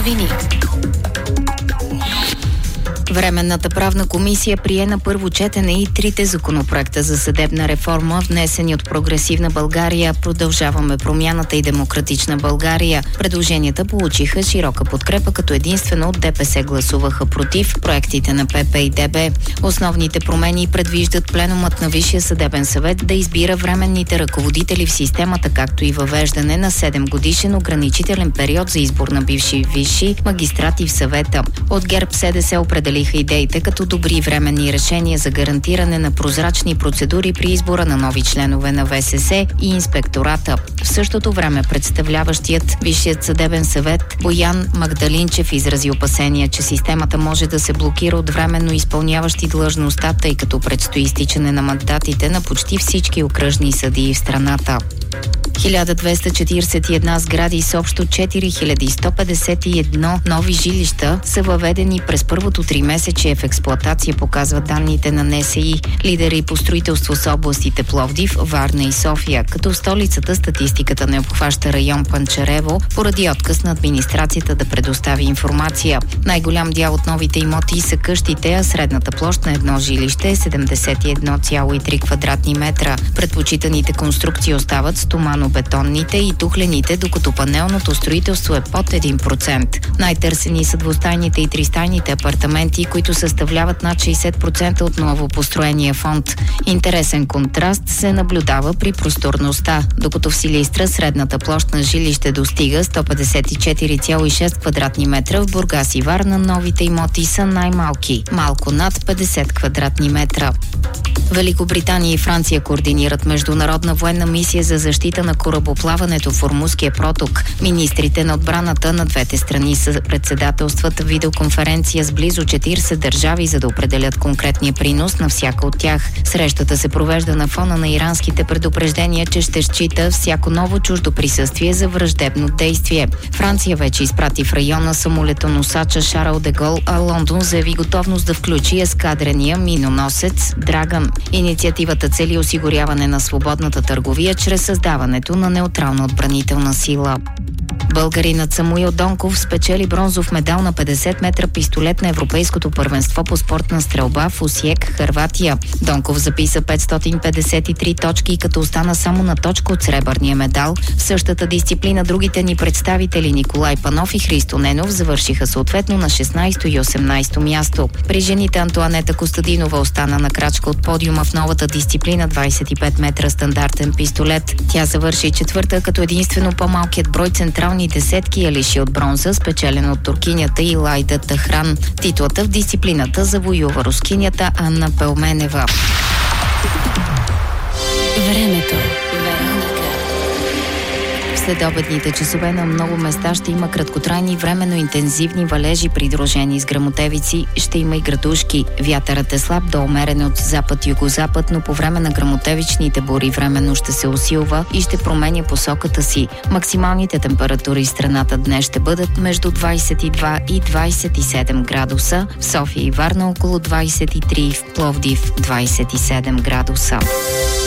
новини. Временната правна комисия прие на първо четене и 3 законопроекта за съдебна реформа, внесени от Прогресивна България, Продължаваме промяната и Демократична България. Предложенията получиха широка подкрепа, като единствено от ДПС гласуваха против проектите на ПП и ДБ. Основните промени предвиждат пленумът на Висшия съдебен съвет да избира временните ръководители в системата, както и въвеждане на 7-годишен ограничителен период за избор на бивши висши магистрати в съвета. От ГЕРБ СДС определиха идеите като добри временни решения за гарантиране на прозрачни процедури при избора на нови членове на ВСС и инспектората. В същото време представляващият Висшият съдебен съвет Боян Магдалинчев изрази опасения, че системата може да се блокира от временно изпълняващи длъжността, тъй като предстои изтичане на мандатите на почти всички окръжни съдии в страната. 1241 сгради с общо 4151 нови жилища са въведени през първото 3-месечие в експлоатация, показват данните на НСИ. Лидери по строителство с областите Пловдив, Варна и София, като в столицата статистиката не обхваща район Панчарево поради отказ на администрацията да предостави информация. Най-голям дял от новите имоти са къщите, а средната площ на едно жилище е 71,3 квадратни метра. Предпочитаните конструкции остават стомано-бетонните и тухлените, докато панелното строителство е под 1%. Най-търсени са двустайните и тристайните апартаменти, които съставляват над 60% от новопостроения фонд. Интересен контраст се наблюдава при просторността, докато в Силистра средната площ на жилище достига 154,6 квадратни метра, в Бургас и Варна новите имоти са най-малки, малко над 50 квадратни метра. Великобритания и Франция координират международна военна мисия за защита на корабоплаването в Ормузския проток. Министрите на отбраната на двете страни председателстват видеоконференция с близо 40 държави, за да определят конкретния принос на всяка от тях. Срещата се провежда на фона на иранските предупреждения, че ще счита всяко ново чуждо присъствие за враждебно действие. Франция вече изпрати в района самолетоносача Шарл де Гол, а Лондон заяви готовност да включи ескадрения миноносец Драгън. Инициативата цели осигуряване на свободната търговия чрез създаването на неутрална отбранителна сила. Българинът Самуил Донков спечели бронзов медал на 50 метра пистолет на Европейското първенство по спортна стрелба в Осиек, Хърватия. Донков записа 553 точки, като остана само на точка от сребърния медал. В същата дисциплина другите ни представители Николай Панов и Христо Ненов завършиха съответно на 16 и 18 място. При жените Антоанета Костадинова остана на крачка от подиума в новата дисциплина 25 метра стандартен пистолет. Тя завърши четвърта, като единствено по-малкият брой централни десетки я лиши от бронза, спечелена от туркинята Илайда Тахран. Титлата в дисциплината завоюва рускинята Анна Пелменева. Времето. В следобедните часове на много места ще има краткотрайни временно интензивни валежи, придружени с гръмотевици. Ще има и градушки. Вятърът е слаб до умерен от запад-югозапад, но по време на гръмотевичните бури временно ще се усилва и ще променя посоката си. Максималните температури в страната днес ще бъдат между 22 и 27 градуса. В София и Варна около 23, в Пловдив 27 градуса.